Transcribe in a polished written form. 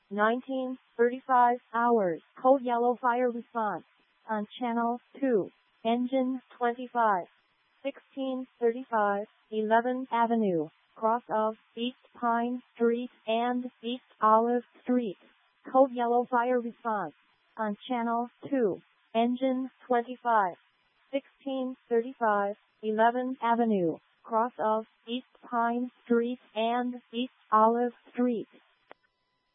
19:35 hours. Code yellow fire response on channel 2. Engine 25. 16:35, 11th Avenue, cross of East Pine Street and East Olive Street. Code yellow fire response on channel 2. Engine 25. 16:35, 11th Avenue, cross of East Pine Street and East Olive Street.